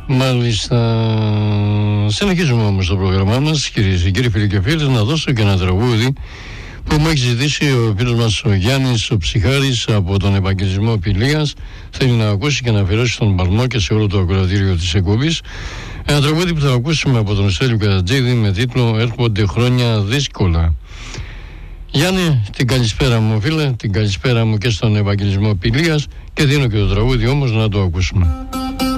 Μάλιστα. Συνεχίζουμε όμως το πρόγραμμά μας, κυρίες και κύριοι, φίλοι και φίλες, να δώσω και ένα τραγούδι που μου έχει ζητήσει ο φίλος μας ο Γιάννης, ο ψυχάρης από τον Ευαγγελισμό Πηλίας. Θέλει να ακούσει και να αφιερώσει τον παλμό και σε όλο το ακροατήριο της εκπομπής. Ένα τραγούδι που θα ακούσουμε από τον Στέλιο Κατατζίδη με τίτλο «Έρχονται χρόνια δύσκολα». Γιάννη, την καλησπέρα μου φίλε, την καλησπέρα μου και στον Ευαγγελισμό Πηλίας, και δίνω και το τραγούδι όμως να το ακούσουμε.